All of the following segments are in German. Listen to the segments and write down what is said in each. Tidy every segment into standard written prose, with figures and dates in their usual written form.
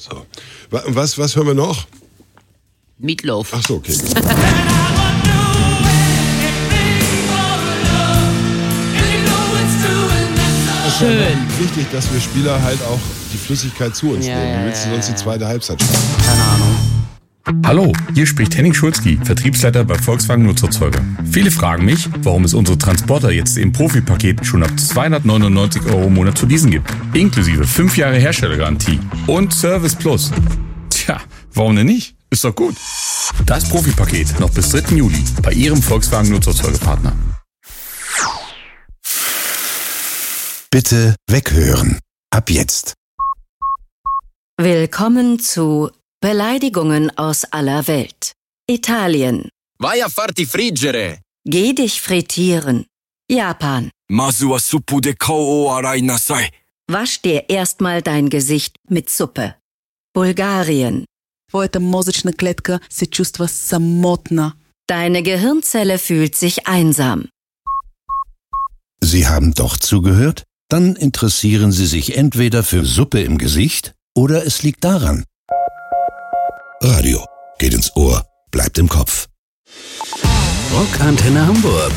So. Was hören wir noch? Meatloaf. Ach so, okay. Schön. Wichtig, dass wir Spieler halt auch die Flüssigkeit zu uns nehmen. Wie willst du sonst die zweite Halbzeit spielen? Keine Ahnung. Hallo, hier spricht Henning Schulzki, Vertriebsleiter bei Volkswagen Nutzerzeuger. Viele fragen mich, warum es unsere Transporter jetzt im Profipaket schon ab 299 € im Monat zu leasen gibt. Inklusive 5 Jahre Herstellergarantie und Service Plus. Tja, warum denn nicht? Ist doch gut. Das Profipaket noch bis 3. Juli bei Ihrem Volkswagen Nutzerzeugerpartner. Bitte weghören. Ab jetzt. Willkommen zu Beleidigungen aus aller Welt. Italien. Vai a farti friggere. Geh dich frittieren. Japan. Mazu wa suppu de kou o arai nasai. Wasch dir erstmal dein Gesicht mit Suppe. Bulgarien. Твоята мозъчна клетка се чувства самотна. Deine Gehirnzelle fühlt sich einsam. Sie haben doch zugehört? Dann interessieren Sie sich entweder für Suppe im Gesicht oder es liegt daran. Radio geht ins Ohr, bleibt im Kopf. Rockantenne Hamburg.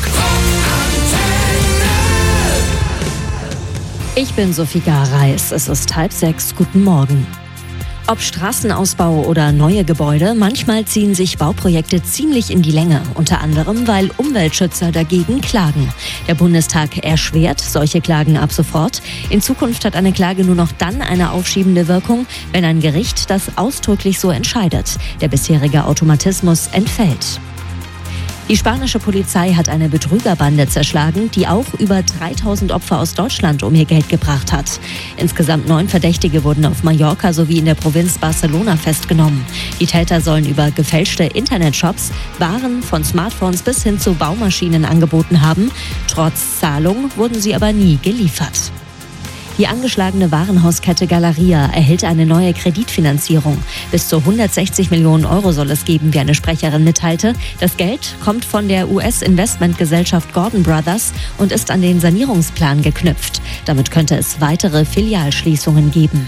Ich bin Sophie Reis. Es ist 5:30. Guten Morgen. Ob Straßenausbau oder neue Gebäude, manchmal ziehen sich Bauprojekte ziemlich in die Länge. Unter anderem, weil Umweltschützer dagegen klagen. Der Bundestag erschwert solche Klagen ab sofort. In Zukunft hat eine Klage nur noch dann eine aufschiebende Wirkung, wenn ein Gericht das ausdrücklich so entscheidet. Der bisherige Automatismus entfällt. Die spanische Polizei hat eine Betrügerbande zerschlagen, die auch über 3000 Opfer aus Deutschland um ihr Geld gebracht hat. Insgesamt 9 Verdächtige wurden auf Mallorca sowie in der Provinz Barcelona festgenommen. Die Täter sollen über gefälschte Internetshops Waren von Smartphones bis hin zu Baumaschinen angeboten haben. Trotz Zahlung wurden sie aber nie geliefert. Die angeschlagene Warenhauskette Galeria erhält eine neue Kreditfinanzierung. Bis zu 160 Millionen € soll es geben, wie eine Sprecherin mitteilte. Das Geld kommt von der US-Investmentgesellschaft Gordon Brothers und ist an den Sanierungsplan geknüpft. Damit könnte es weitere Filialschließungen geben.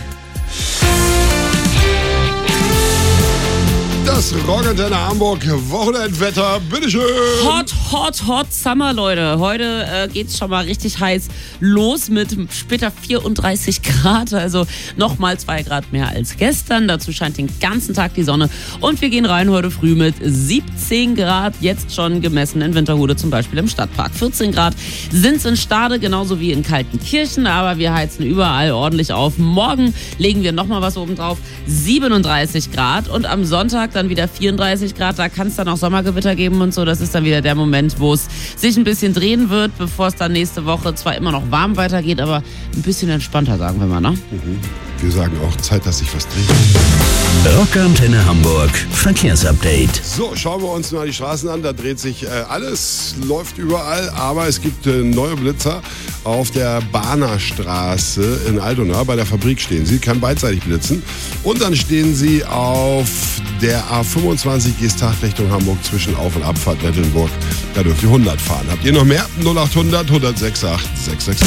Das Rockantenne Hamburg Wochenendwetter, bitteschön. Hot Summer, Leute. Heute geht's schon mal richtig heiß los mit später 34 Grad, also nochmal 2 Grad mehr als gestern. Dazu scheint den ganzen Tag die Sonne und wir gehen rein heute früh mit 17 Grad, jetzt schon gemessen in Winterhude zum Beispiel im Stadtpark. 14 Grad sind's in Stade, genauso wie in Kaltenkirchen, aber wir heizen überall ordentlich auf. Morgen legen wir nochmal was oben drauf, 37 Grad und am Sonntag dann wieder 34 Grad, da kann es dann auch Sommergewitter geben und so. Das ist dann wieder der Moment, wo es sich ein bisschen drehen wird, bevor es dann nächste Woche zwar immer noch warm weitergeht, aber ein bisschen entspannter, sagen wir mal, ne? Wir sagen auch, Zeit, dass sich was dreht. Rockantenne Hamburg Verkehrsupdate. So, schauen wir uns mal die Straßen an. Da dreht sich alles, läuft überall, aber es gibt neue Blitzer auf der Bahnerstraße in Altona. Bei der Fabrik stehen sie, kann beidseitig blitzen. Und dann stehen sie auf der A25 Geesthacht Richtung Hamburg zwischen Auf- und Abfahrt Mecklenburg. Da dürft ihr 100 fahren. Habt ihr noch mehr? 0800 106 666.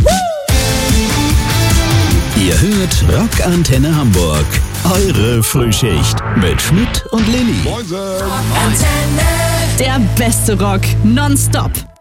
Ihr hört Rockantenne Hamburg. Eure Frühschicht mit Schmidt und Lilly. Moinsen! Der beste Rock nonstop.